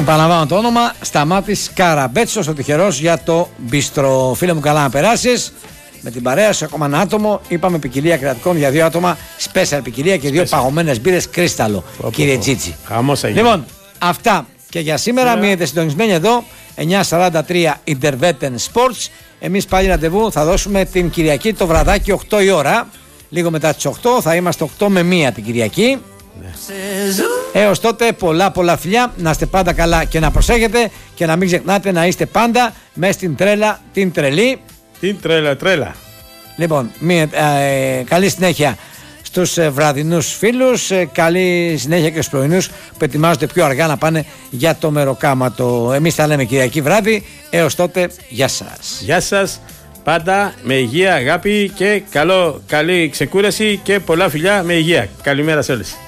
Επαναλαμβάνω το όνομα, Σταμάτης Καραμπέτσος, ο τυχερός για το μπίστρο. Φίλε μου, καλά να περάσεις. Με την παρέα σου, ακόμα ένα άτομο. Είπαμε ποικιλία κρατικών για 2 άτομα. Special ποικιλία και 2 παγωμένες μπύρες κρίσταλο. Κύριε Τζίτσι. Λοιπόν, αυτά και για σήμερα. Μείνετε συντονισμένοι εδώ. 9:43 Interveten Sports. Εμείς πάλι ραντεβού θα δώσουμε την Κυριακή το βραδάκι 8 η ώρα. Λίγο μετά τις 8 θα είμαστε 8 με 1 την Κυριακή. Έως τότε πολλά φιλιά, να είστε πάντα καλά και να προσέχετε και να μην ξεχνάτε να είστε πάντα μέσα στην τρέλα την τρελή. Την τρέλα. Λοιπόν, καλή συνέχεια στους βραδινούς φίλους, καλή συνέχεια και στους πρωινούς που ετοιμάζονται πιο αργά να πάνε για το μεροκάματο. Εμείς θα λέμε Κυριακή βράδυ, έως τότε γεια σας. Γεια σας, πάντα με υγεία, αγάπη και καλή ξεκούραση και πολλά φιλιά με υγεία. Καλημέρα σε όλες.